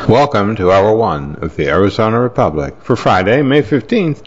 Welcome to Hour 1 of the Arizona Republic for Friday, May 15th,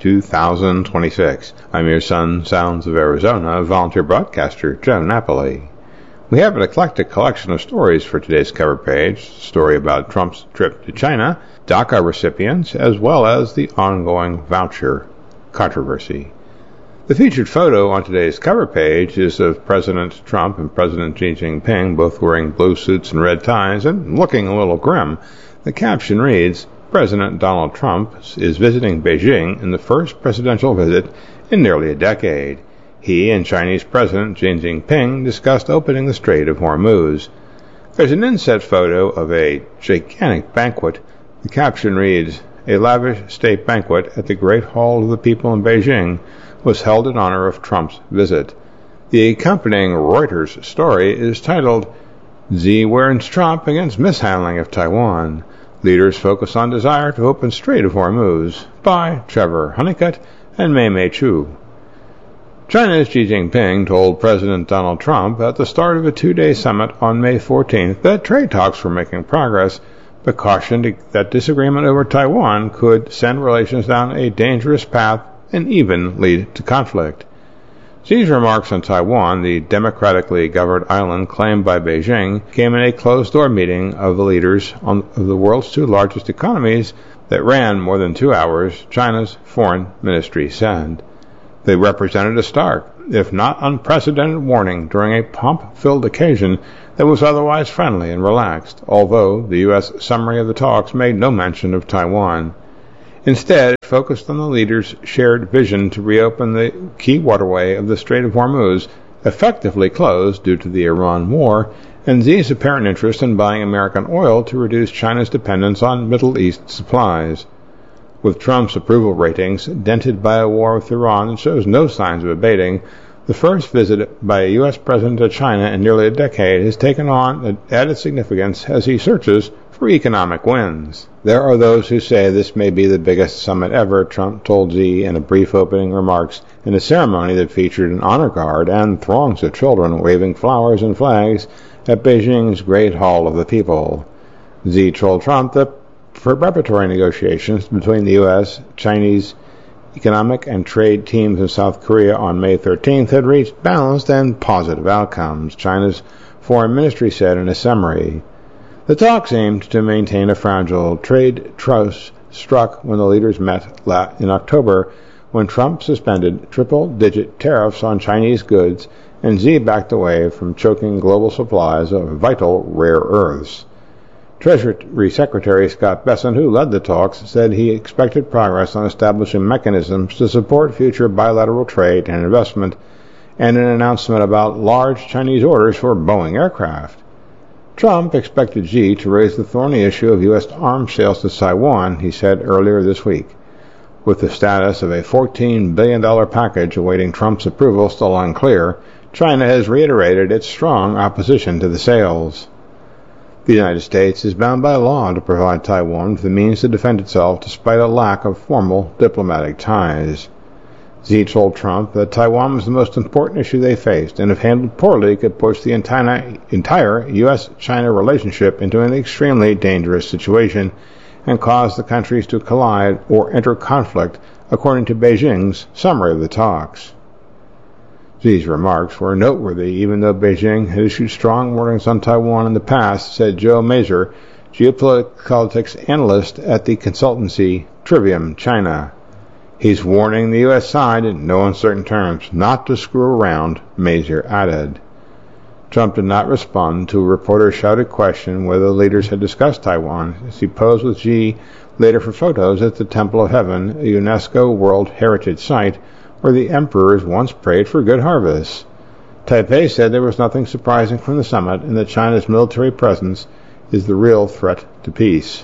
2026. I'm your son, Sounds of Arizona, volunteer broadcaster Joe Napoli. We have an eclectic collection of stories for today's cover page, a story about Trump's trip to China, DACA recipients, as well as the ongoing voucher controversy. The featured photo on today's cover page is of President Trump and President Xi Jinping, both wearing blue suits and red ties and looking a little grim. The caption reads, President Donald Trump is visiting Beijing in the first presidential visit in nearly a decade. He and Chinese President Xi Jinping discussed opening the Strait of Hormuz. There's an inset photo of a gigantic banquet. The caption reads, a lavish state banquet at the Great Hall of the People in Beijing was held in honor of Trump's visit. The accompanying Reuters story is titled, Xi warns Trump against mishandling of Taiwan. Leaders focus on desire to open Strait of Hormuz, by Trevor Honeycutt and Mei Chu. China's Xi Jinping told President Donald Trump at the start of a two-day summit on May 14th that trade talks were making progress, but cautioned that disagreement over Taiwan could send relations down a dangerous path and even lead to conflict. Xi's remarks on Taiwan, the democratically governed island claimed by Beijing, came in a closed-door meeting of the leaders of the world's two largest economies that ran more than 2 hours, China's foreign ministry said. They represented a stark, if not unprecedented, warning during a pomp-filled occasion that was otherwise friendly and relaxed, although the U.S. summary of the talks made no mention of Taiwan. Instead, it focused on the leaders' shared vision to reopen the key waterway of the Strait of Hormuz, effectively closed due to the Iran war, and Xi's apparent interest in buying American oil to reduce China's dependence on Middle East supplies. With Trump's approval ratings dented by a war with Iran that shows no signs of abating, the first visit by a U.S. president to China in nearly a decade has taken on added significance as he searches for economic wins. There are those who say this may be the biggest summit ever, Trump told Xi in a brief opening remarks in a ceremony that featured an honor guard and throngs of children waving flowers and flags at Beijing's Great Hall of the People. Xi told Trump that preparatory negotiations between the U.S., Chinese economic and trade teams in South Korea on May 13th had reached balanced and positive outcomes, China's foreign ministry said in a summary. The talks aimed to maintain a fragile trade truce struck when the leaders met in October when Trump suspended triple-digit tariffs on Chinese goods and Xi backed away from choking global supplies of vital rare earths. Treasury Secretary Scott Bessent, who led the talks, said he expected progress on establishing mechanisms to support future bilateral trade and investment and an announcement about large Chinese orders for Boeing aircraft. Trump expected Xi to raise the thorny issue of U.S. arms sales to Taiwan, he said earlier this week. With the status of a $14 billion package awaiting Trump's approval still unclear, China has reiterated its strong opposition to the sales. The United States is bound by law to provide Taiwan with the means to defend itself despite a lack of formal diplomatic ties. Xi told Trump that Taiwan was the most important issue they faced, and if handled poorly could push the entire U.S.-China relationship into an extremely dangerous situation and cause the countries to collide or enter conflict, according to Beijing's summary of the talks. Xi's remarks were noteworthy even though Beijing had issued strong warnings on Taiwan in the past, said Joe Mazer, geopolitics analyst at the consultancy Trivium China. He's warning the U.S. side in no uncertain terms not to screw around, Mazer added. Trump did not respond to a reporter's shouted question whether the leaders had discussed Taiwan as he posed with Xi later for photos at the Temple of Heaven, a UNESCO World Heritage Site where the emperors once prayed for good harvests. Taipei said there was nothing surprising from the summit and that China's military presence is the real threat to peace.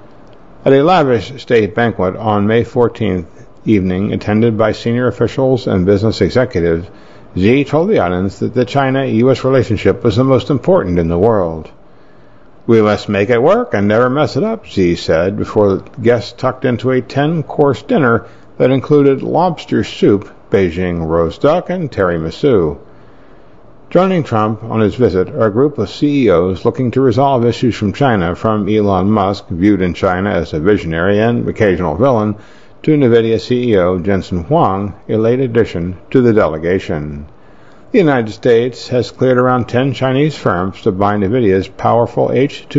At a lavish state banquet on May 14th evening, attended by senior officials and business executives, Xi told the audience that the China-U.S. relationship was the most important in the world. We must make it work and never mess it up, Xi said, before guests tucked into a 10-course dinner that included lobster soup, Beijing roast duck, and tiramisu. Joining Trump on his visit are a group of CEOs looking to resolve issues from China, from Elon Musk, viewed in China as a visionary and occasional villain, to NVIDIA CEO Jensen Huang, a late addition to the delegation. The United States has cleared around 10 Chinese firms to buy NVIDIA's powerful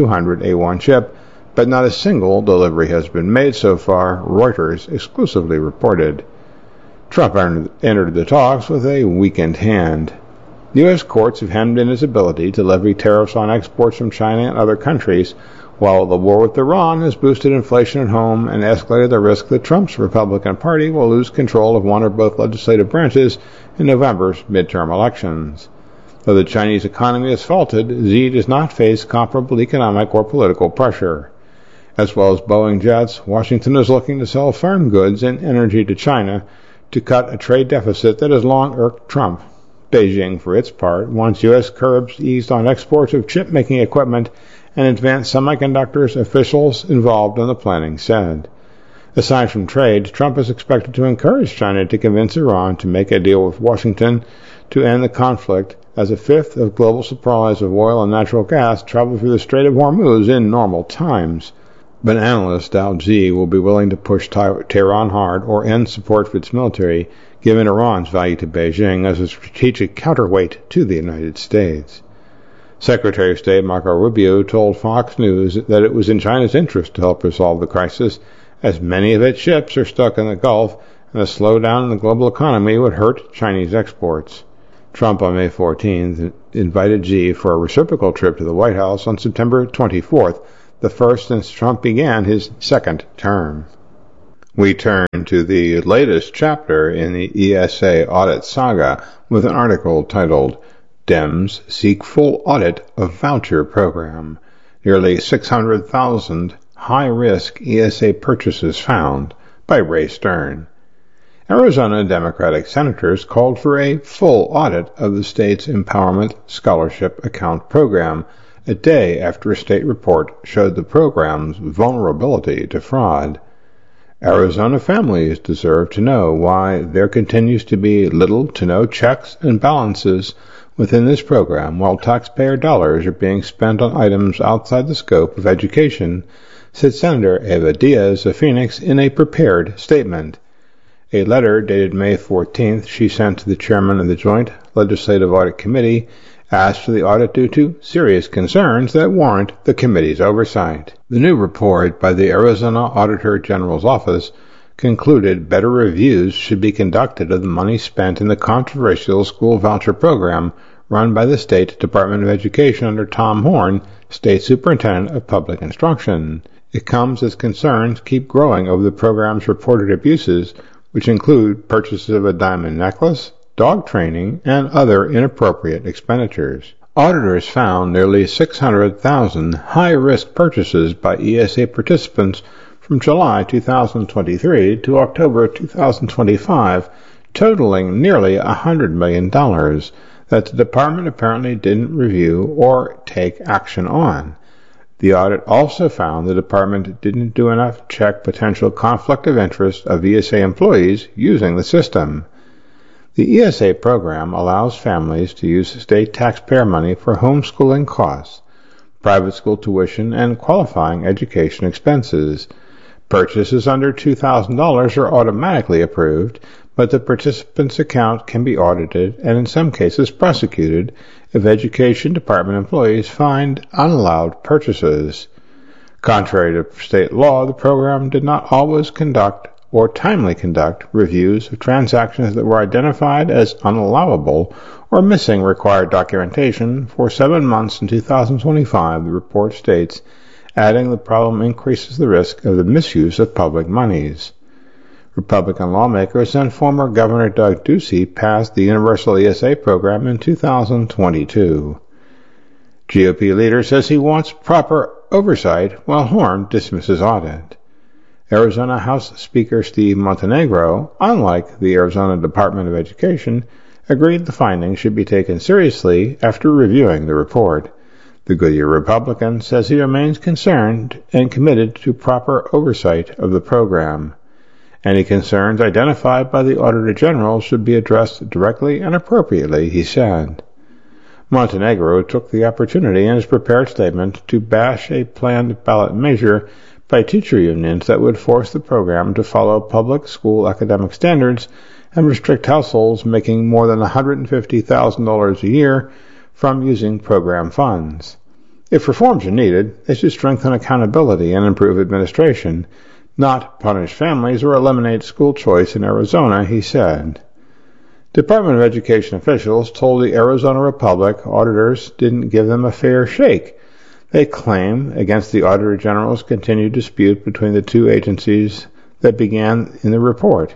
H200A1 chip, but not a single delivery has been made so far, Reuters exclusively reported. Trump entered the talks with a weakened hand. U.S. courts have hemmed in his ability to levy tariffs on exports from China and other countries, while the war with Iran has boosted inflation at home and escalated the risk that Trump's Republican Party will lose control of one or both legislative branches in November's midterm elections. Though the Chinese economy has faltered, Xi does not face comparable economic or political pressure. As well as Boeing jets, Washington is looking to sell farm goods and energy to China to cut a trade deficit that has long irked Trump. Beijing, for its part, wants U.S. curbs eased on exports of chip-making equipment and advanced semiconductors, officials involved in the planning said. Aside from trade, Trump is expected to encourage China to convince Iran to make a deal with Washington to end the conflict, as a fifth of global supplies of oil and natural gas travel through the Strait of Hormuz in normal times. But analysts doubt Xi will be willing to push Tehran hard or end support for its military, given Iran's value to Beijing as a strategic counterweight to the United States. Secretary of State Marco Rubio told Fox News that it was in China's interest to help resolve the crisis, as many of its ships are stuck in the Gulf, and a slowdown in the global economy would hurt Chinese exports. Trump on May 14th invited Xi for a reciprocal trip to the White House on September 24th, the first since Trump began his second term. We turn to the latest chapter in the ESA audit saga with an article titled, Dems Seek Full Audit of Voucher Program. Nearly 600,000 high-risk ESA purchases found, by Ray Stern. Arizona Democratic senators called for a full audit of the state's Empowerment Scholarship Account program, a day after a state report showed the program's vulnerability to fraud. Arizona families deserve to know why there continues to be little to no checks and balances within this program while taxpayer dollars are being spent on items outside the scope of education, said Senator Eva Diaz of Phoenix in a prepared statement. A letter dated May 14th she sent to the chairman of the Joint Legislative Audit Committee asked for the audit due to serious concerns that warrant the committee's oversight. The new report by the Arizona Auditor General's Office concluded better reviews should be conducted of the money spent in the controversial school voucher program run by the State Department of Education under Tom Horn, State Superintendent of Public Instruction. It comes as concerns keep growing over the program's reported abuses, which include purchases of a diamond necklace, dog training, and other inappropriate expenditures. Auditors found nearly 600,000 high-risk purchases by ESA participants from July 2023 to October 2025, totaling nearly $100 million that the department apparently didn't review or take action on. The audit also found the department didn't do enough to check potential conflict of interest of ESA employees using the system. The ESA program allows families to use state taxpayer money for homeschooling costs, private school tuition, and qualifying education expenses. Purchases under $2,000 are automatically approved, but the participant's account can be audited and in some cases prosecuted if Education Department employees find unallowed purchases. Contrary to state law, the program did not always conduct or timely conduct reviews of transactions that were identified as unallowable or missing required documentation for 7 months in 2025, the report states, adding the problem increases the risk of the misuse of public monies. Republican lawmakers and former Governor Doug Ducey passed the Universal ESA program in 2022. GOP leader says he wants proper oversight while Horn dismisses audit. Arizona House Speaker Steve Montenegro, unlike the Arizona Department of Education, agreed the findings should be taken seriously after reviewing the report. The Goodyear Republican says he remains concerned and committed to proper oversight of the program. Any concerns identified by the Auditor General should be addressed directly and appropriately, he said. Montenegro took the opportunity in his prepared statement to bash a planned ballot measure by teacher unions that would force the program to follow public school academic standards and restrict households making more than $150,000 a year from using program funds. If reforms are needed, they should strengthen accountability and improve administration, not punish families or eliminate school choice in Arizona, he said. Department of Education officials told the Arizona Republic auditors didn't give them a fair shake. They claim against the Auditor General's continued dispute between the two agencies that began in the report.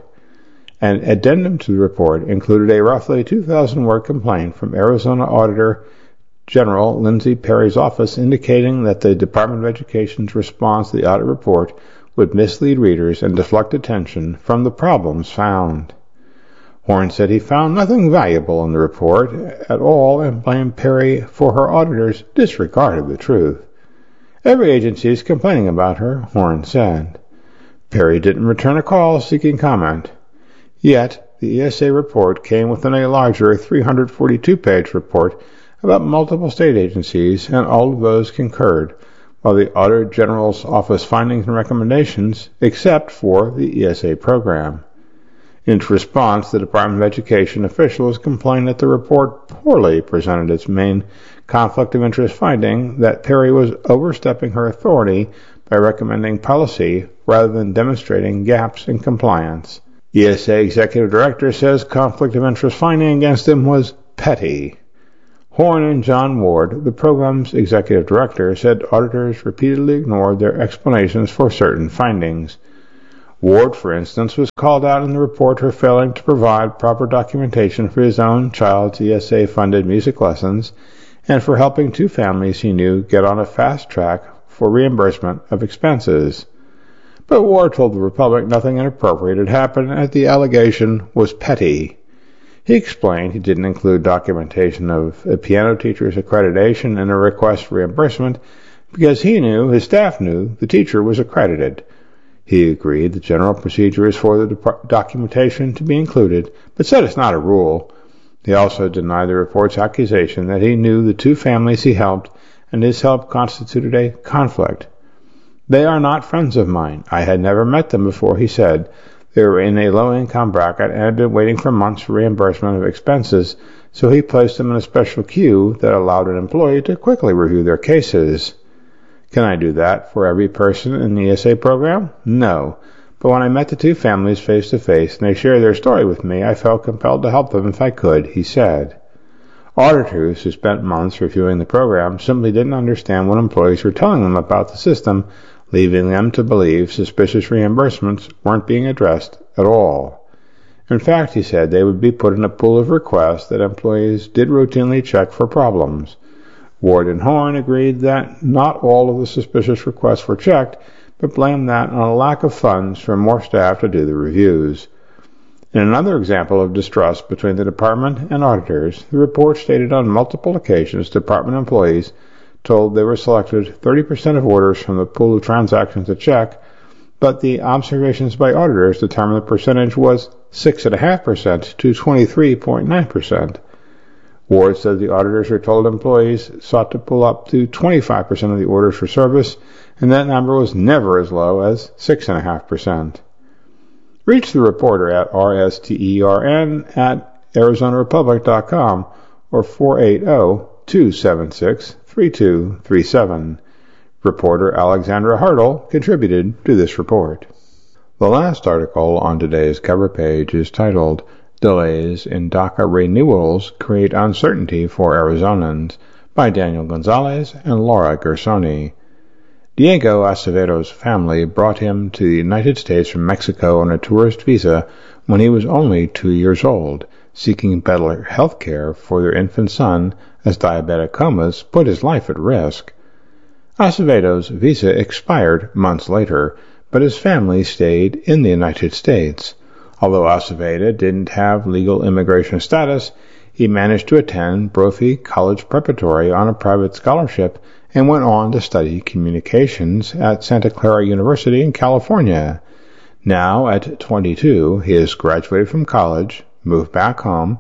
An addendum to the report included a roughly 2,000-word complaint from Arizona Auditor General Lindsay Perry's office indicating that the Department of Education's response to the audit report would mislead readers and deflect attention from the problems found. Horn said he found nothing valuable in the report at all and blamed Perry for her auditors' disregard of the truth. Every agency is complaining about her, Horn said. Perry didn't return a call seeking comment. Yet, the ESA report came within a larger 342-page report about multiple state agencies, and all of those concurred, while the Auditor General's office findings and recommendations, except for the ESA program. In its response, the Department of Education officials complained that the report poorly presented its main conflict of interest finding that Perry was overstepping her authority by recommending policy rather than demonstrating gaps in compliance. ESA Executive Director says conflict of interest finding against him was petty. Horn and John Ward, the program's Executive Director, said auditors repeatedly ignored their explanations for certain findings. Ward, for instance, was called out in the report for failing to provide proper documentation for his own child's ESA-funded music lessons and for helping two families he knew get on a fast track for reimbursement of expenses. But Ward told the Republic nothing inappropriate had happened and that the allegation was petty. He explained he didn't include documentation of a piano teacher's accreditation in a request for reimbursement because he knew, his staff knew, the teacher was accredited. He agreed the general procedure is for the documentation to be included, but said it's not a rule. He also denied the report's accusation that he knew the two families he helped and his help constituted a conflict. They are not friends of mine. I had never met them before, he said. They were in a low-income bracket and had been waiting for months for reimbursement of expenses, so he placed them in a special queue that allowed an employee to quickly review their cases. Can I do that for every person in the ESA program? No. But when I met the two families face-to-face and they shared their story with me, I felt compelled to help them if I could, he said. Auditors who spent months reviewing the program simply didn't understand what employees were telling them about the system, leaving them to believe suspicious reimbursements weren't being addressed at all. In fact, he said, they would be put in a pool of requests that employees did routinely check for problems. Ward and Horn agreed that not all of the suspicious requests were checked, but blamed that on a lack of funds for more staff to do the reviews. In another example of distrust between the department and auditors, the report stated on multiple occasions department employees told they were selected 30% of orders from the pool of transactions to check, but the observations by auditors determined the percentage was 6.5% to 23.9%. Ward said the auditors were told employees sought to pull up to 25% of the orders for service, and that number was never as low as 6.5%. Reach the reporter at rstern@arizonarepublic.com or 480-276-3237. Reporter Alexandra Hartle contributed to this report. The last article on today's cover page is titled, Delays in DACA Renewals Create Uncertainty for Arizonans, by Daniel Gonzalez and Laura Gersoni. Diego Acevedo's family brought him to the United States from Mexico on a tourist visa when he was only 2 years old, seeking better health care for their infant son as diabetic comas put his life at risk. Acevedo's visa expired months later, but his family stayed in the United States. Although Acevedo didn't have legal immigration status, he managed to attend Brophy College Preparatory on a private scholarship and went on to study communications at Santa Clara University in California. Now, at 22, he has graduated from college, moved back home,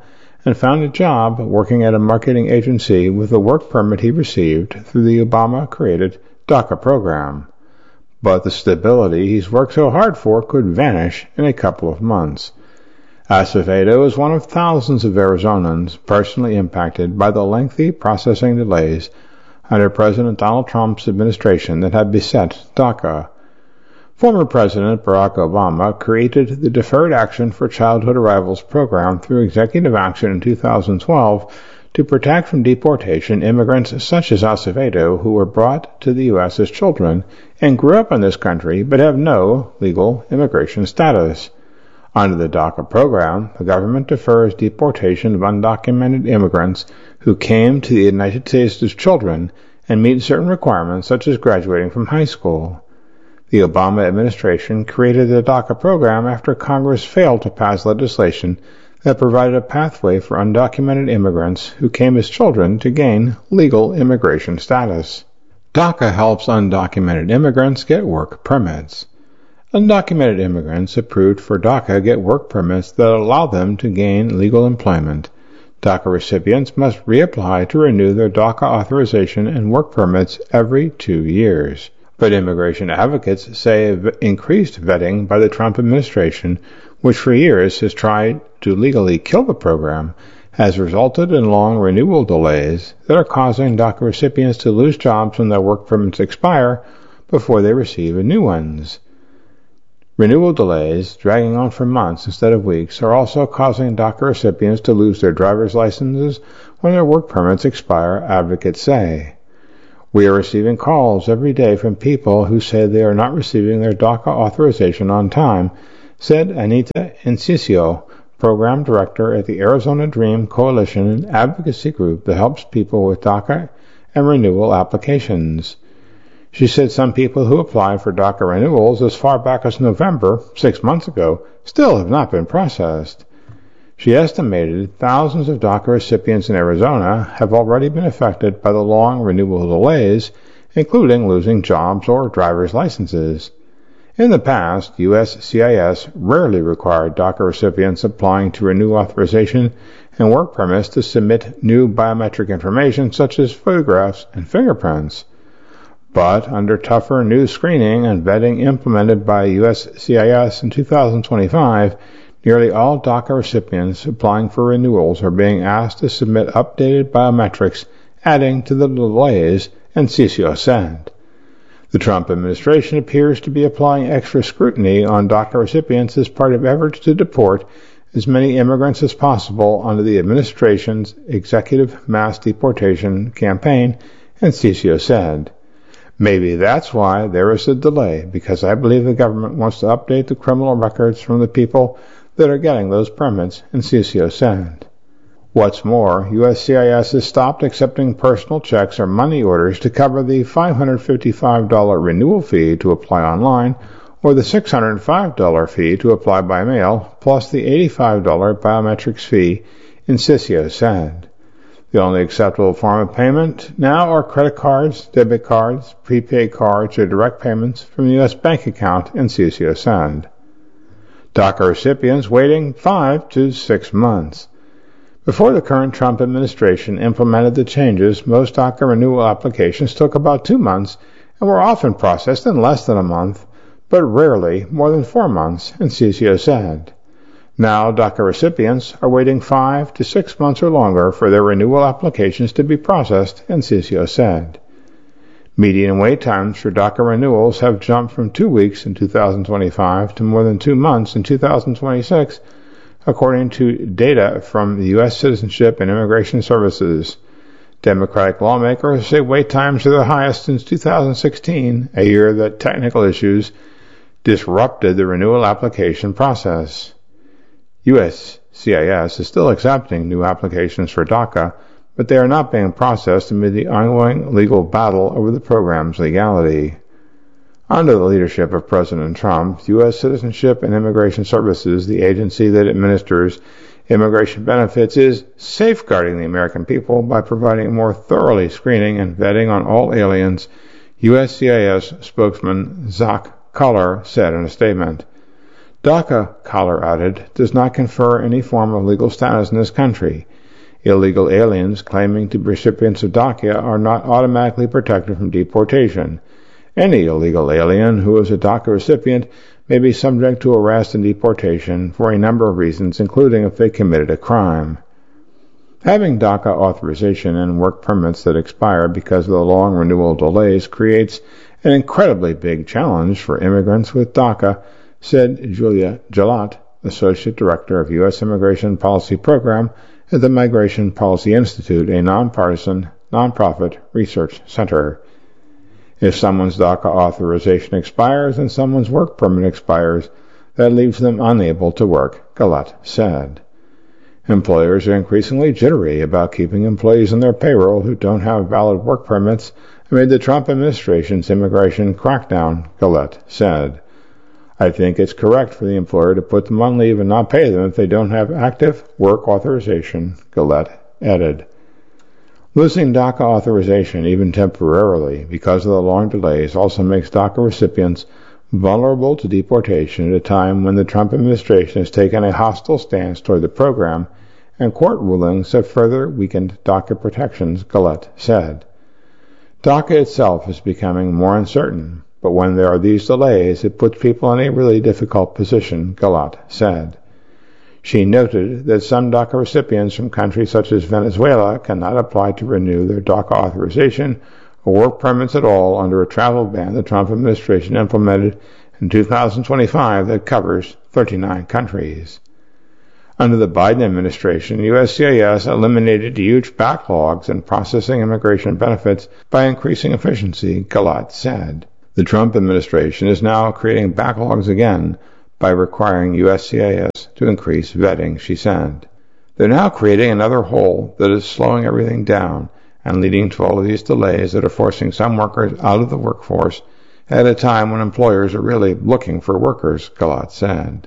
and found a job working at a marketing agency with the work permit he received through the Obama-created DACA program. But the stability he's worked so hard for could vanish in a couple of months. Acevedo is one of thousands of Arizonans personally impacted by the lengthy processing delays under President Donald Trump's administration that had beset DACA. Former President Barack Obama created the Deferred Action for Childhood Arrivals program through executive action in 2012 to protect from deportation immigrants such as Acevedo who were brought to the U.S. as children and grew up in this country but have no legal immigration status. Under the DACA program, the government defers deportation of undocumented immigrants who came to the United States as children and meet certain requirements such as graduating from high school. The Obama administration created the DACA program after Congress failed to pass legislation that provided a pathway for undocumented immigrants who came as children to gain legal immigration status. DACA helps undocumented immigrants get work permits. Undocumented immigrants approved for DACA get work permits that allow them to gain legal employment. DACA recipients must reapply to renew their DACA authorization and work permits every 2 years. But immigration advocates say increased vetting by the Trump administration, which for years has tried to legally kill the program, has resulted in long renewal delays that are causing DACA recipients to lose jobs when their work permits expire before they receive new ones. Renewal delays, dragging on for months instead of weeks, are also causing DACA recipients to lose their driver's licenses when their work permits expire, advocates say. We are receiving calls every day from people who say they are not receiving their DACA authorization on time, said Anita Enciso, program director at the Arizona Dream Coalition, an advocacy group that helps people with DACA and renewal applications. She said some people who applied for DACA renewals as far back as November, 6 months ago, still have not been processed. She estimated thousands of DACA recipients in Arizona have already been affected by the long renewal delays, including losing jobs or driver's licenses. In the past, USCIS rarely required DACA recipients applying to renew authorization and work permits to submit new biometric information such as photographs and fingerprints. But under tougher new screening and vetting implemented by USCIS in 2025, nearly all DACA recipients applying for renewals are being asked to submit updated biometrics, adding to the delays, Enciso said. The Trump administration appears to be applying extra scrutiny on DACA recipients as part of efforts to deport as many immigrants as possible under the administration's executive mass deportation campaign, Enciso said. Maybe that's why there is a delay, because I believe the government wants to update the criminal records from the people that are getting those permits, Enciso said. What's more, USCIS has stopped accepting personal checks or money orders to cover the $555 renewal fee to apply online or the $605 fee to apply by mail, plus the $85 biometrics fee, Enciso said. The only acceptable form of payment now are credit cards, debit cards, prepaid cards, or direct payments from a U.S. bank account, Enciso said. DACA recipients waiting 5 to 6 months. Before the current Trump administration implemented the changes, most DACA renewal applications took about 2 months and were often processed in less than a month, but rarely more than 4 months, Enciso said. Now, DACA recipients are waiting 5 to 6 months or longer for their renewal applications to be processed, Enciso said. Median wait times for DACA renewals have jumped from 2 weeks in 2025 to more than 2 months in 2026, according to data from the U.S. Citizenship and Immigration Services. Democratic lawmakers say wait times are the highest since 2016, a year that technical issues disrupted the renewal application process. USCIS is still accepting new applications for DACA, but they are not being processed amid the ongoing legal battle over the program's legality. Under the leadership of President Trump, U.S. Citizenship and Immigration Services, the agency that administers immigration benefits, is safeguarding the American people by providing more thoroughly screening and vetting on all aliens, USCIS spokesman Zach Culler said in a statement. DACA, Collar added, does not confer any form of legal status in this country. Illegal aliens claiming to be recipients of DACA are not automatically protected from deportation. Any illegal alien who is a DACA recipient may be subject to arrest and deportation for a number of reasons, including if they committed a crime. Having DACA authorization and work permits that expire because of the long renewal delays creates an incredibly big challenge for immigrants with DACA, said Julia Jalot, Associate Director of U.S. Immigration Policy Program at the Migration Policy Institute, a nonpartisan, nonprofit research center. If someone's DACA authorization expires and someone's work permit expires, that leaves them unable to work, Galat said. Employers are increasingly jittery about keeping employees on their payroll who don't have valid work permits amid the Trump administration's immigration crackdown, Galat said. I think it's correct for the employer to put them on leave and not pay them if they don't have active work authorization, Galat added. Losing DACA authorization, even temporarily, because of the long delays also makes DACA recipients vulnerable to deportation at a time when the Trump administration has taken a hostile stance toward the program and court rulings have further weakened DACA protections, Galat said. DACA itself is becoming more uncertain, but when there are these delays, it puts people in a really difficult position, Galat said. She noted that some DACA recipients from countries such as Venezuela cannot apply to renew their DACA authorization or work permits at all under a travel ban the Trump administration implemented in 2025 that covers 39 countries. Under the Biden administration, USCIS eliminated huge backlogs in processing immigration benefits by increasing efficiency, Galat said. The Trump administration is now creating backlogs again by requiring USCIS to increase vetting, she said. They're now creating another hole that is slowing everything down and leading to all of these delays that are forcing some workers out of the workforce at a time when employers are really looking for workers, Galat said.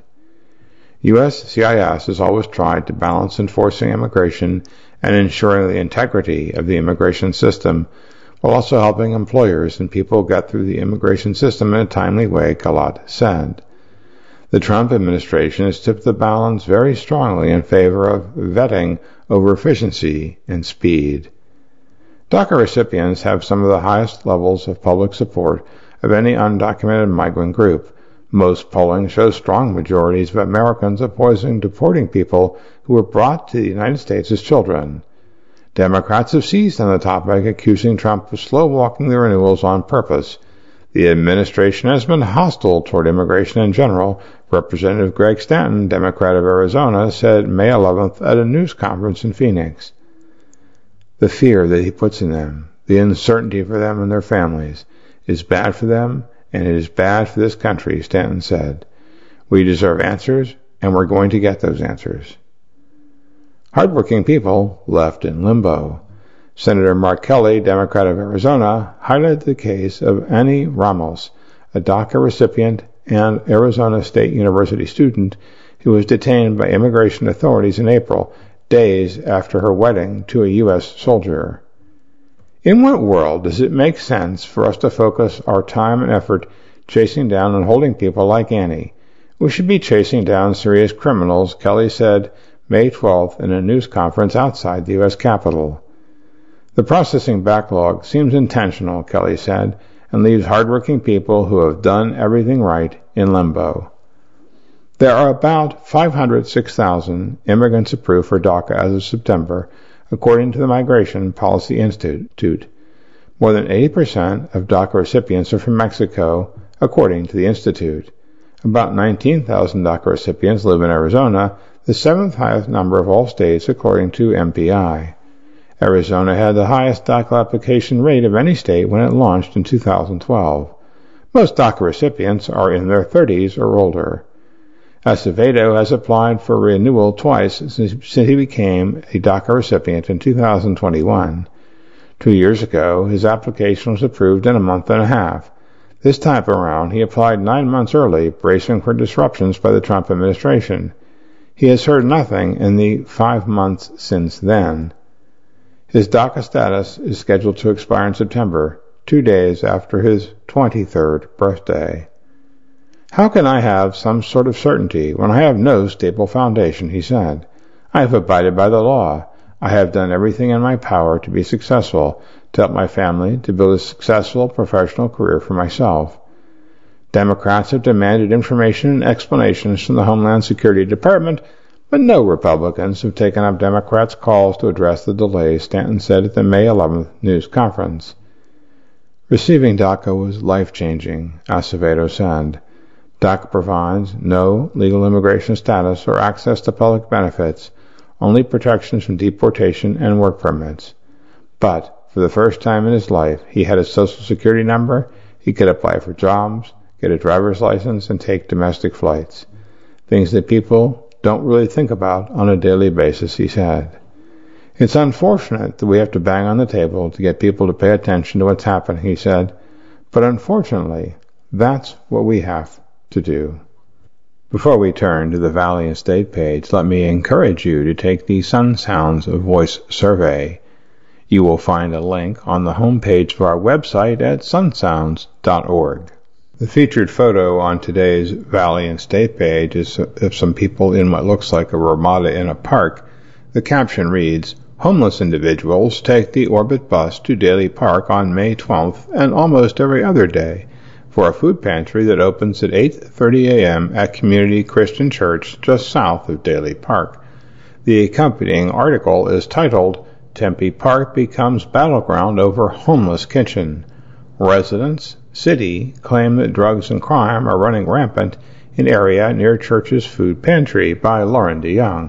USCIS has always tried to balance enforcing immigration and ensuring the integrity of the immigration system while also helping employers and people get through the immigration system in a timely way, Galat said. The Trump administration has tipped the balance very strongly in favor of vetting over efficiency and speed. DACA recipients have some of the highest levels of public support of any undocumented migrant group. Most polling shows strong majorities of Americans opposing deporting people who were brought to the United States as children. Democrats have seized on the topic, accusing Trump of slow-walking the renewals on purpose. The administration has been hostile toward immigration in general, Representative Greg Stanton, Democrat of Arizona, said May 11th at a news conference in Phoenix. The fear that he puts in them, the uncertainty for them and their families, is bad for them, and it is bad for this country, Stanton said. We deserve answers, and we're going to get those answers. Hardworking people left in limbo. Senator Mark Kelly, Democrat of Arizona, highlighted the case of Annie Ramos, a DACA recipient and Arizona State University student who was detained by immigration authorities in April, days after her wedding to a U.S. soldier. In what world does it make sense for us to focus our time and effort chasing down and holding people like Annie? We should be chasing down serious criminals, Kelly said May 12th in a news conference outside the U.S. Capitol. The processing backlog seems intentional, Kelly said, and leaves hardworking people who have done everything right in limbo. There are about 506,000 immigrants approved for DACA as of September, according to the Migration Policy Institute. More than 80% of DACA recipients are from Mexico, according to the Institute. About 19,000 DACA recipients live in Arizona, the seventh highest number of all states, according to MPI. Arizona had the highest DACA application rate of any state when it launched in 2012. Most DACA recipients are in their 30s or older. Acevedo has applied for renewal twice since he became a DACA recipient in 2021. 2 years ago, his application was approved in a month and a half. This time around, he applied 9 months early, bracing for disruptions by the Trump administration. He has heard nothing in the 5 months since then. His DACA status is scheduled to expire in September, 2 days after his 23rd birthday. "How can I have some sort of certainty when I have no stable foundation?" he said. "I have abided by the law. I have done everything in my power to be successful, to help my family, to build a successful professional career for myself." Democrats have demanded information and explanations from the Homeland Security Department, but no Republicans have taken up Democrats' calls to address the delays, Stanton said at the May 11th news conference. Receiving DACA was life-changing, Acevedo said. DACA provides no legal immigration status or access to public benefits, only protections from deportation and work permits. But for the first time in his life, he had a Social Security number, he could apply for jobs, get a driver's license, and take domestic flights. Things that people don't really think about on a daily basis, he said. It's unfortunate that we have to bang on the table to get people to pay attention to what's happening, he said, but unfortunately, that's what we have to do. Before we turn to the Valley and State page, let me encourage you to take the Sun Sounds of Voice survey. You will find a link on the homepage of our website at sunsounds.org. The featured photo on today's Valley and State page is of some people in what looks like a ramada in a park. The caption reads, "Homeless individuals take the Orbit bus to Daly Park on May 12th and almost every other day for a food pantry that opens at 8:30 a.m. at Community Christian Church just south of Daly Park." The accompanying article is titled, "Tempe Park Becomes Battleground Over Homeless Kitchen. Residents, City claim that drugs and crime are running rampant in area near church's food pantry," by Lauren DeYoung.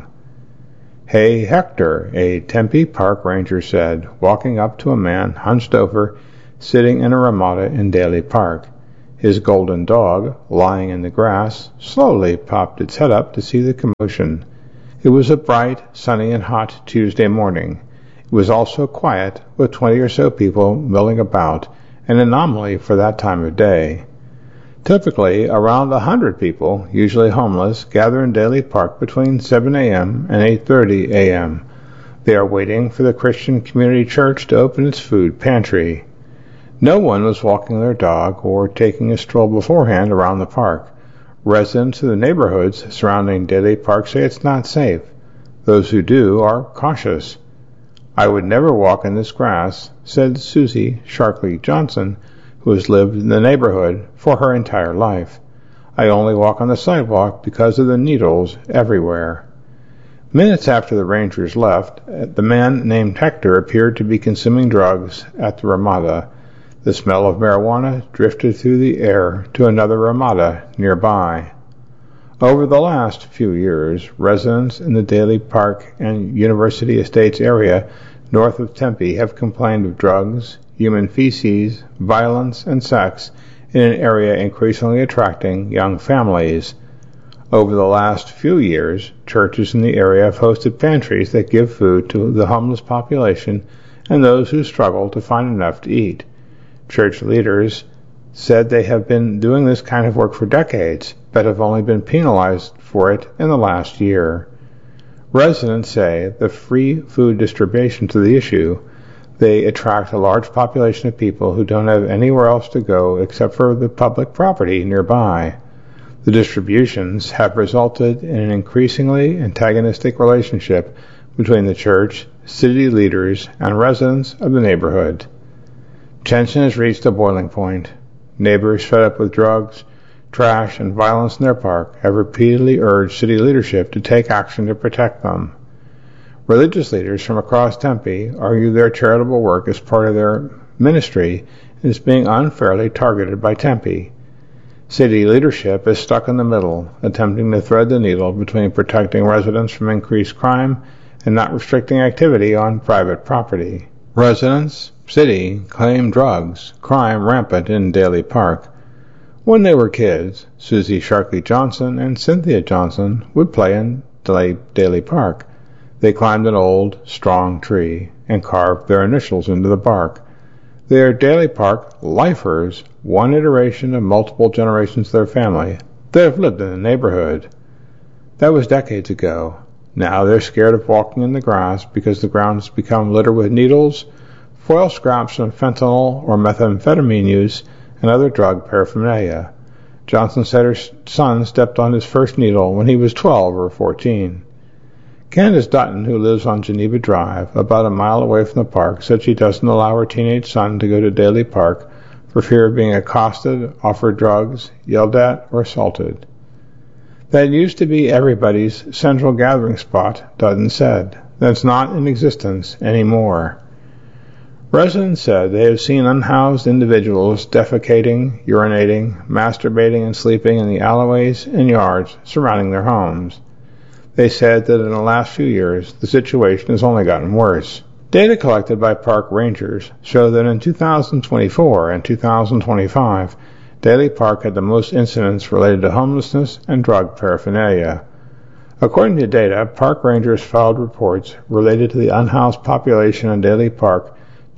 "Hey, Hector," a Tempe Park ranger said, walking up to a man hunched over, sitting in a ramada in Daly Park. His golden dog, lying in the grass, slowly popped its head up to see the commotion. It was a bright, sunny, and hot Tuesday morning. It was also quiet, with 20 or so people milling about, an anomaly for that time of day. Typically, around 100 people, usually homeless, gather in Daly Park between 7 a.m. and 8:30 a.m. They are waiting for the Christian Community Church to open its food pantry. No one was walking their dog or taking a stroll beforehand around the park. Residents of the neighborhoods surrounding Daly Park say it's not safe. Those who do are cautious. "I would never walk in this grass," said Susie Sharkley Johnson, who has lived in the neighborhood for her entire life. "I only walk on the sidewalk because of the needles everywhere." Minutes after the rangers left, the man named Hector appeared to be consuming drugs at the ramada. The smell of marijuana drifted through the air to another ramada nearby. Over the last few years, residents in the Daly Park and University Estates area north of Tempe have complained of drugs, human feces, violence, and sex in an area increasingly attracting young families. Over the last few years, churches in the area have hosted pantries that give food to the homeless population and those who struggle to find enough to eat. Church leaders said they have been doing this kind of work for decades, but have only been penalized for it in the last year. Residents say the free food distribution to the issue, they attract a large population of people who don't have anywhere else to go except for the public property nearby. The distributions have resulted in an increasingly antagonistic relationship between the church, city leaders, and residents of the neighborhood. Tension has reached a boiling point. Neighbors fed up with drugs, trash, and violence in their park have repeatedly urged city leadership to take action to protect them. Religious leaders from across Tempe argue their charitable work as part of their ministry is being unfairly targeted by Tempe. City leadership is stuck in the middle, attempting to thread the needle between protecting residents from increased crime and not restricting activity on private property. Residents, city, claim drugs, crime rampant in Daly Park. When they were kids, Susie Sharkley Johnson and Cynthia Johnson would play in Daly Park. They climbed an old, strong tree and carved their initials into the bark. They are Daly Park lifers, one iteration of multiple generations of their family that have lived in the neighborhood. That was decades ago. Now they're scared of walking in the grass because the ground has become littered with needles, foil scraps from fentanyl or methamphetamine use, and other drug paraphernalia. Johnson said her son stepped on his first needle when he was 12 or 14. Candace Dutton, who lives on Geneva Drive, about a mile away from the park, said she doesn't allow her teenage son to go to Daly Park for fear of being accosted, offered drugs, yelled at, or assaulted. That used to be everybody's central gathering spot, Dutton said. That's not in existence anymore. Residents said they have seen unhoused individuals defecating, urinating, masturbating, and sleeping in the alleyways and yards surrounding their homes. They said that in the last few years, the situation has only gotten worse. Data collected by park rangers show that in 2024 and 2025, Daly Park had the most incidents related to homelessness and drug paraphernalia. According to data, park rangers filed reports related to the unhoused population in Daly Park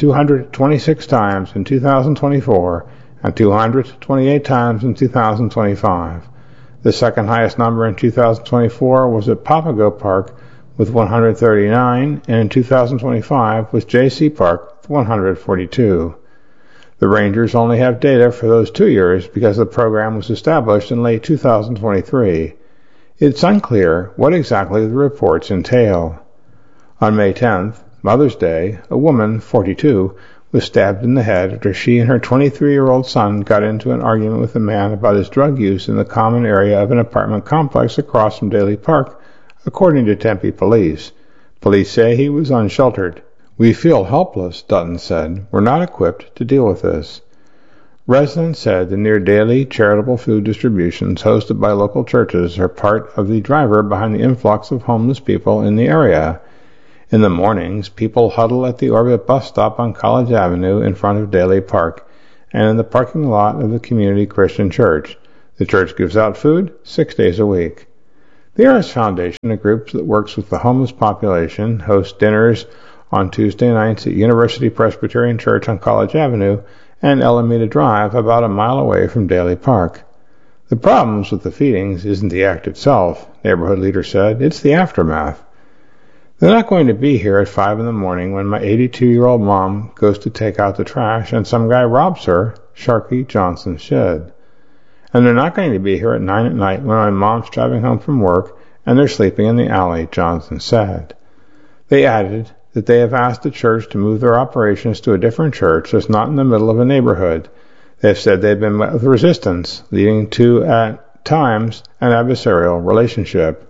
226 times in 2024 and 228 times in 2025. The second highest number in 2024 was at Papago Park with 139, and in 2025 was JC Park with 142. The Rangers only have data for those 2 years because the program was established in late 2023. It's unclear what exactly the reports entail. On May 10th, Mother's Day, a woman, 42, was stabbed in the head after she and her 23-year-old son got into an argument with a man about his drug use in the common area of an apartment complex across from Daly Park, according to Tempe police. Police say he was unsheltered. We feel helpless, Dutton said. We're not equipped to deal with this. Residents said the near daily charitable food distributions hosted by local churches are part of the driver behind the influx of homeless people in the area. In the mornings, people huddle at the Orbit bus stop on College Avenue in front of Daly Park and in the parking lot of the Community Christian Church. The church gives out food 6 days a week. The Eris Foundation, a group that works with the homeless population, hosts dinners on Tuesday nights at University Presbyterian Church on College Avenue and Alameda Drive, about a mile away from Daly Park. The problems with the feedings isn't the act itself, neighborhood leader said. It's the aftermath. They're not going to be here at 5 in the morning when my 82-year-old mom goes to take out the trash and some guy robs her, Sharkey Johnson said. And they're not going to be here at 9 at night when my mom's driving home from work and they're sleeping in the alley, Johnson said. They added that they have asked the church to move their operations to a different church that's not in the middle of a neighborhood. They have said they've been met with resistance, leading to, at times, an adversarial relationship.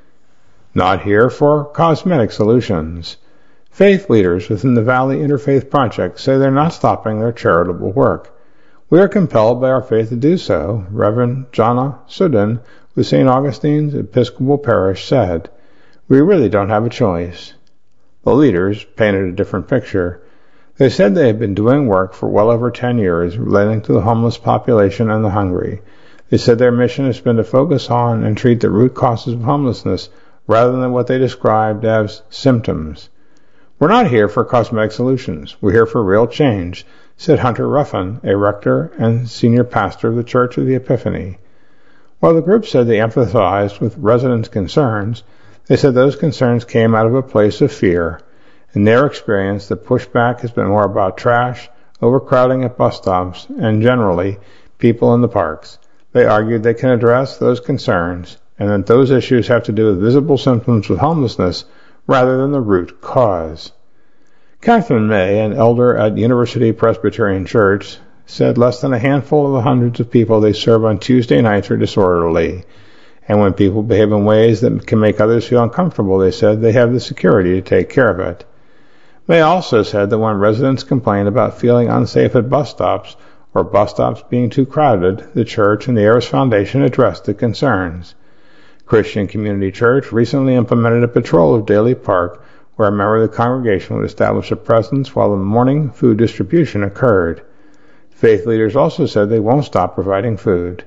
Not here for cosmetic solutions. Faith leaders within the Valley Interfaith Project say they're not stopping their charitable work. We are compelled by our faith to do so, Reverend Jana Sudin with St. Augustine's Episcopal Parish said. We really don't have a choice. The leaders painted a different picture. They said they have been doing work for well over 10 years relating to the homeless population and the hungry. They said their mission has been to focus on and treat the root causes of homelessness rather than what they described as symptoms. We're not here for cosmetic solutions. We're here for real change, said Hunter Ruffin, a rector and senior pastor of the Church of the Epiphany. While the group said they empathized with residents' concerns, they said those concerns came out of a place of fear. In their experience, the pushback has been more about trash, overcrowding at bus stops, and generally, people in the parks. They argued they can address those concerns and that those issues have to do with visible symptoms of homelessness rather than the root cause. Catherine May, an elder at University Presbyterian Church, said less than a handful of the hundreds of people they serve on Tuesday nights are disorderly, and when people behave in ways that can make others feel uncomfortable, they said they have the security to take care of it. May also said that when residents complain about feeling unsafe at bus stops or bus stops being too crowded, the church and the Eris Foundation addressed the concerns. Christian Community Church recently implemented a patrol of Daly Park where a member of the congregation would establish a presence while the morning food distribution occurred. Faith leaders also said they won't stop providing food.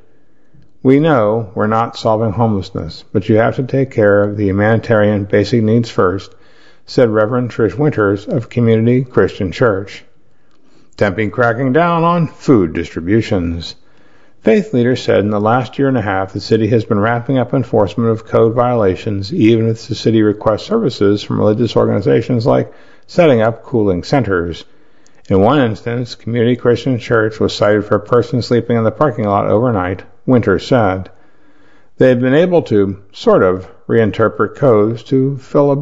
We know we're not solving homelessness, but you have to take care of the humanitarian basic needs first, said Reverend Trish Winters of Community Christian Church. Tempe cracking down on food distributions. Faith leaders said in the last year and a half the city has been ramping up enforcement of code violations, even if the city requests services from religious organizations like setting up cooling centers. In one instance, Community Christian Church was cited for a person sleeping in the parking lot overnight, Winters said. They had been able to, sort of, reinterpret codes to fill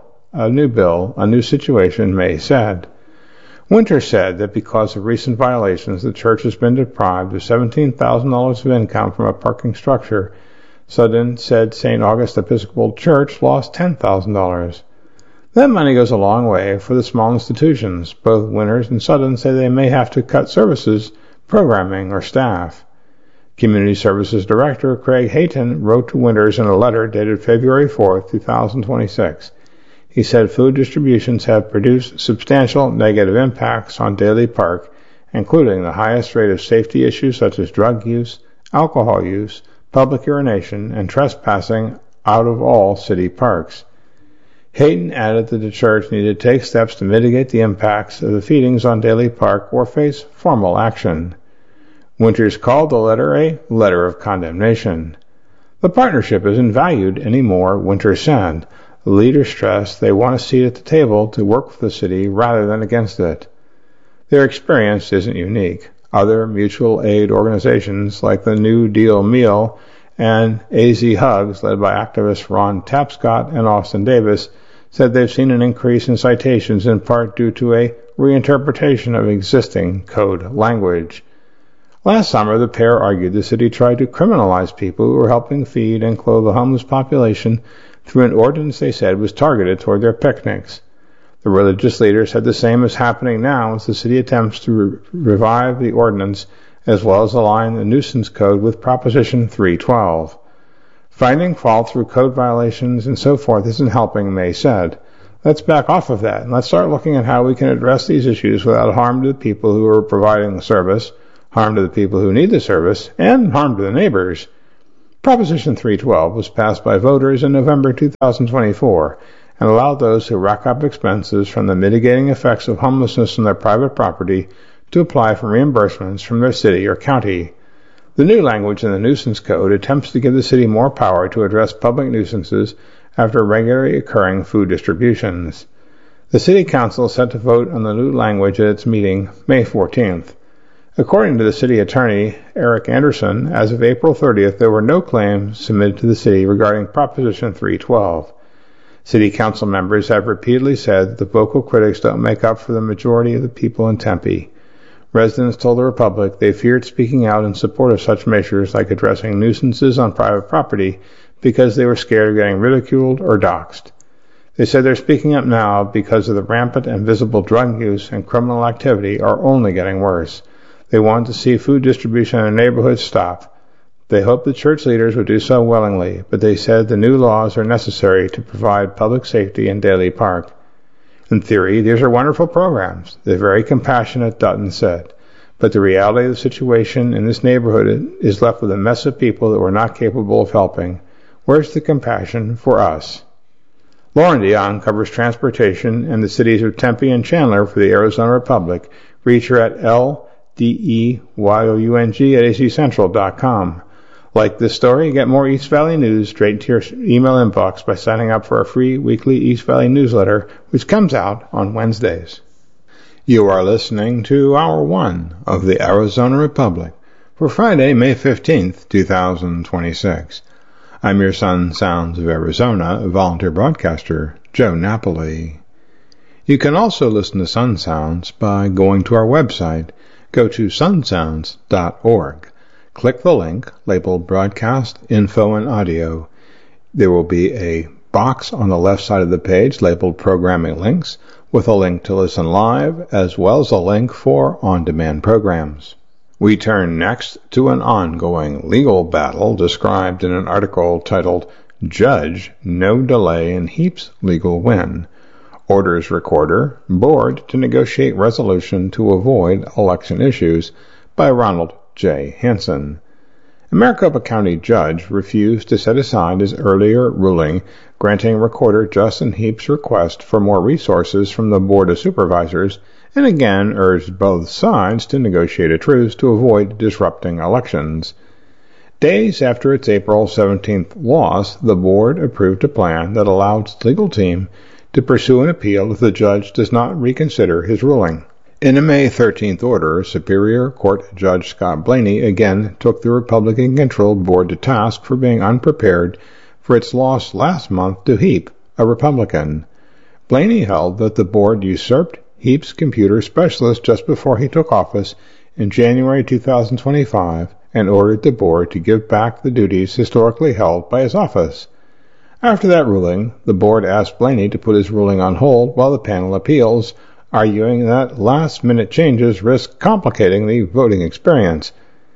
a new situation, May said. Winters said that because of recent violations, the church has been deprived of $17,000 of income from a parking structure. Sudden said St. August Episcopal Church lost $10,000. That money goes a long way for the small institutions. Both Winters and Sudden say they may have to cut services, programming, or staff. Community Services Director Craig Hayton wrote to Winters in a letter dated February 4, 2026. He said food distributions have produced substantial negative impacts on Daly Park, including the highest rate of safety issues such as drug use, alcohol use, public urination, and trespassing out of all city parks. Hayden added that the church needed to take steps to mitigate the impacts of the feedings on Daly Park or face formal action. Winters called the letter a letter of condemnation. The partnership isn't valued anymore, Winters said. The leaders stressed they want a seat at the table to work with the city rather than against it. Their experience isn't unique. Other mutual aid organizations like the New Deal Meal and AZ Hugs, led by activists Ron Tapscott and Austin Davis, said they've seen an increase in citations in part due to a reinterpretation of existing code language. Last summer, the pair argued the city tried to criminalize people who were helping feed and clothe the homeless population through an ordinance they said was targeted toward their picnics. The religious leader said the same is happening now as the city attempts to revive the ordinance as well as align the nuisance code with Proposition 312. Finding fault through code violations and so forth isn't helping, May said. Let's back off of that and let's start looking at how we can address these issues without harm to the people who are providing the service, harm to the people who need the service, and harm to the neighbors. Proposition 312 was passed by voters in November 2024 and allowed those who rack up expenses from the mitigating effects of homelessness on their private property to apply for reimbursements from their city or county. The new language in the nuisance code attempts to give the city more power to address public nuisances after regularly occurring food distributions. The city council is set to vote on the new language at its meeting May 14th. According to the city attorney, Eric Anderson, as of April 30th, there were no claims submitted to the city regarding Proposition 312. City council members have repeatedly said that the vocal critics don't make up for the majority of the people in Tempe. Residents told the Republic they feared speaking out in support of such measures like addressing nuisances on private property because they were scared of getting ridiculed or doxxed. They said they're speaking up now because of the rampant and visible drug use and criminal activity are only getting worse. They want to see food distribution in their neighborhoods stop. They hope the church leaders would do so willingly, but they said the new laws are necessary to provide public safety in Daly Park. In theory, these are wonderful programs. They're very compassionate, Dutton said. But the reality of the situation in this neighborhood is left with a mess of people that were not capable of helping. Where's the compassion for us? Lauren Dion covers transportation in the cities of Tempe and Chandler for the Arizona Republic. Reach her at LDEYOUNG@azcentral.com. Like this story, get more East Valley news straight to your email inbox by signing up for our free weekly East Valley newsletter, which comes out on Wednesdays. You are listening to Hour 1 of the Arizona Republic for Friday, May 15th, 2026. I'm your Sun Sounds of Arizona volunteer broadcaster, Joe Napoli. You can also listen to Sun Sounds by going to our website. Go to sunsounds.org. Click the link labeled Broadcast, Info, and Audio. There will be a box on the left side of the page labeled Programming Links with a link to listen live as well as a link for on-demand programs. We turn next to an ongoing legal battle described in an article titled Judge, No Delay in Heap's Legal Win. Orders Recorder, Board to Negotiate Resolution to Avoid Election Issues by Ronald J. Hansen. A Maricopa County judge refused to set aside his earlier ruling granting Recorder Justin Heap's request for more resources from the Board of Supervisors and again urged both sides to negotiate a truce to avoid disrupting elections. Days after its April 17th loss, the board approved a plan that allowed its legal team to pursue an appeal if the judge does not reconsider his ruling. In a May 13th order, Superior Court Judge Scott Blaney again took the Republican-controlled board to task for being unprepared for its loss last month to Heap, a Republican. Blaney held that the board usurped Heap's computer specialist just before he took office in January 2025 and ordered the board to give back the duties historically held by his office. After that ruling, the board asked Blaney to put his ruling on hold while the panel appeals, arguing that last-minute changes risk complicating the voting experience.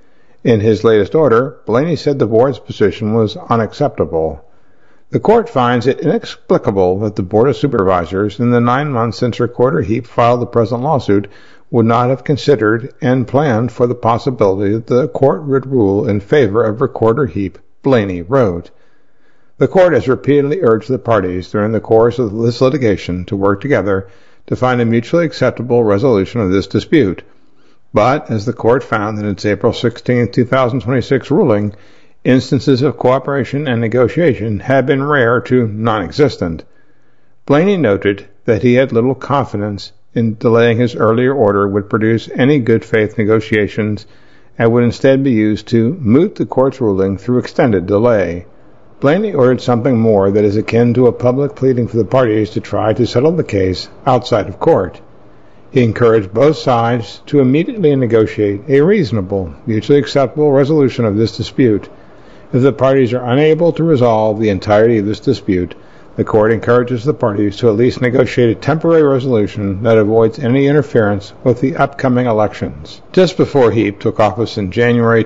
In his latest order, Blaney said the board's position was unacceptable. The court finds it inexplicable that the Board of Supervisors, in the 9 months since Recorder Heap filed the present lawsuit, would not have considered and planned for the possibility that the court would rule in favor of Recorder Heap, Blaney wrote. The court has repeatedly urged the parties during the course of this litigation to work together to find a mutually acceptable resolution of this dispute. But, as the court found in its April 16, 2026 ruling, instances of cooperation and negotiation had been rare to non-existent. Blaney noted that he had little confidence in delaying his earlier order would produce any good faith negotiations and would instead be used to moot the court's ruling through extended delay. Blaney ordered something more that is akin to a public pleading for the parties to try to settle the case outside of court. He encouraged both sides to immediately negotiate a reasonable, mutually acceptable resolution of this dispute. If the parties are unable to resolve the entirety of this dispute, the court encourages the parties to at least negotiate a temporary resolution that avoids any interference with the upcoming elections. Just before Heap took office in January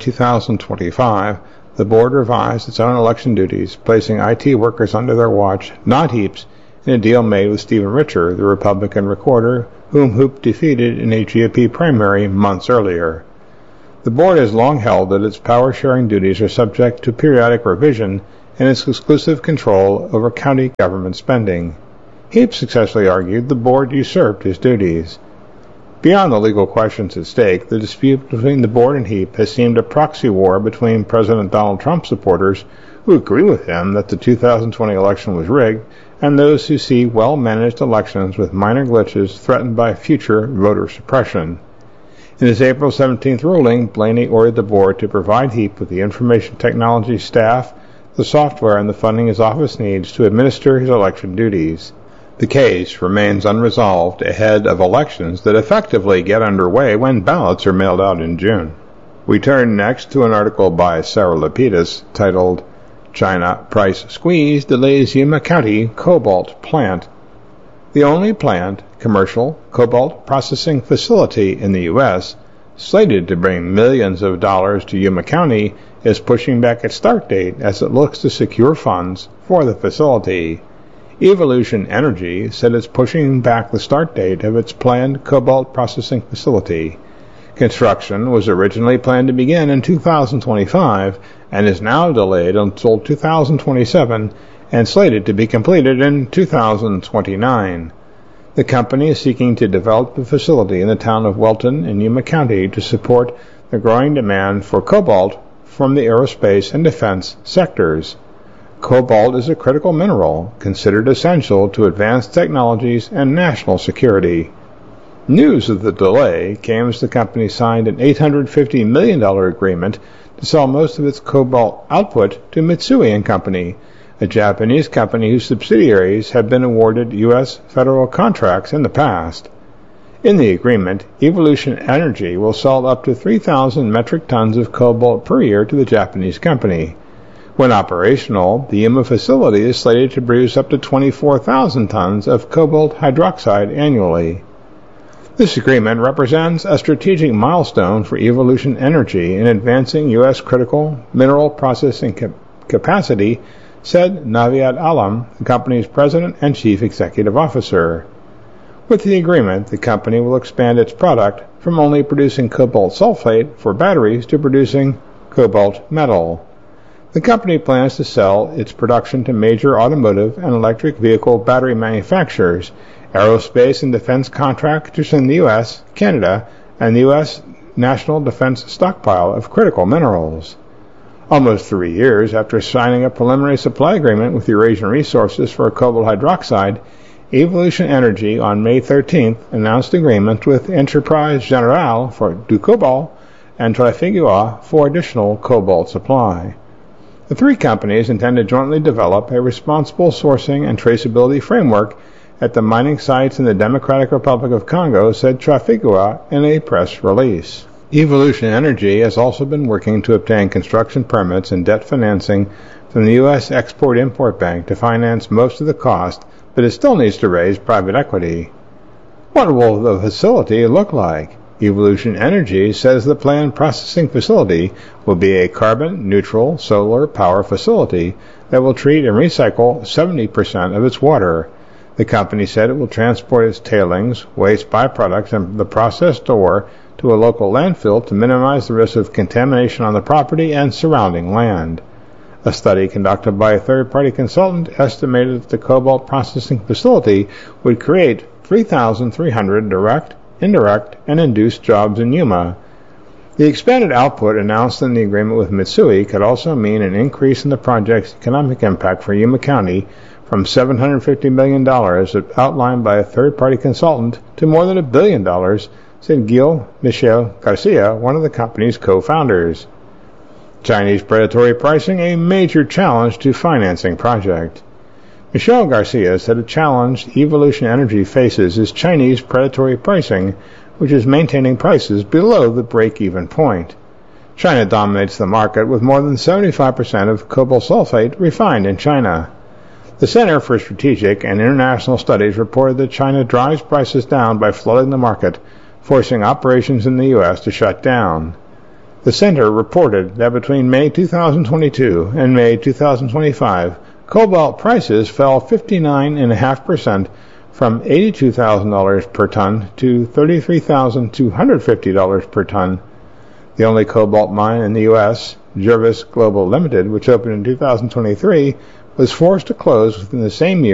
2025, the board revised its own election duties, placing IT workers under their watch, not Heap's, in a deal made with Stephen Richer, the Republican recorder, whom Heap defeated in a GOP primary months earlier. The board has long held that its power-sharing duties are subject to periodic revision and its exclusive control over county government spending. Heap successfully argued the board usurped his duties. Beyond the legal questions at stake, the dispute between the board and Heap has seemed a proxy war between President Donald Trump supporters who agree with him that the 2020 election was rigged and those who see well-managed elections with minor glitches threatened by future voter suppression. In his April 17th ruling, Blaney ordered the board to provide Heap with the information technology staff, the software, and the funding his office needs to administer his election duties. The case remains unresolved ahead of elections that effectively get underway when ballots are mailed out in June. We turn next to an article by Sarah Lapidus titled, China Price Squeeze Delays Yuma County Cobalt Plant. The only planned commercial cobalt processing facility in the U.S., slated to bring millions of dollars to Yuma County, is pushing back its start date as it looks to secure funds for the facility. Evolution Energy said it's pushing back the start date of its planned cobalt processing facility. Construction was originally planned to begin in 2025 and is now delayed until 2027 and slated to be completed in 2029. The company is seeking to develop a facility in the town of Welton in Yuma County to support the growing demand for cobalt from the aerospace and defense sectors. Cobalt is a critical mineral considered essential to advanced technologies and national security. News of the delay came as the company signed an $850 million agreement to sell most of its cobalt output to Mitsui & Company, a Japanese company whose subsidiaries have been awarded U.S. federal contracts in the past. In the agreement, Evolution Energy will sell up to 3,000 metric tons of cobalt per year to the Japanese company. When operational, the Yuma facility is slated to produce up to 24,000 tons of cobalt hydroxide annually. This agreement represents a strategic milestone for Evolution Energy in advancing U.S. critical mineral processing capacity, said Naviat Alam, the company's president and chief executive officer. With the agreement, the company will expand its product from only producing cobalt sulfate for batteries to producing cobalt metal. The company plans to sell its production to major automotive and electric vehicle battery manufacturers, aerospace and defense contractors in the U.S., Canada, and the U.S. National Defense Stockpile of critical minerals. Almost 3 years after signing a preliminary supply agreement with Eurasian Resources for cobalt hydroxide, Evolution Energy on May 13th announced agreements with Enterprise Generale du Cobalt and Trafigura for additional cobalt supply. The three companies intend to jointly develop a responsible sourcing and traceability framework at the mining sites in the Democratic Republic of Congo, said Trafigura in a press release. Evolution Energy has also been working to obtain construction permits and debt financing from the U.S. Export-Import Bank to finance most of the cost, but it still needs to raise private equity. What will the facility look like? Evolution Energy says the planned processing facility will be a carbon-neutral solar power facility that will treat and recycle 70% of its water. The company said it will transport its tailings, waste byproducts, and the processed ore to a local landfill to minimize the risk of contamination on the property and surrounding land. A study conducted by a third-party consultant estimated that the cobalt processing facility would create 3,300 direct, indirect, and induced jobs in Yuma. The expanded output announced in the agreement with Mitsui could also mean an increase in the project's economic impact for Yuma County from $750 million outlined by a third-party consultant to more than $1 billion, said Gil Michel Garcia, one of the company's co-founders. Chinese predatory pricing, a major challenge to financing project. Michel Garcia said a challenge Evolution Energy faces is Chinese predatory pricing, which is maintaining prices below the break-even point. China dominates the market with more than 75% of cobalt sulfate refined in China. The Center for Strategic and International Studies reported that China drives prices down by flooding the market, forcing operations in the U.S. to shut down. The center reported that between May 2022 and May 2025, cobalt prices fell 59.5% from $82,000 per ton to $33,250 per ton. The only cobalt mine in the U.S., Jervois Global Limited, which opened in 2023, was forced to close within the same year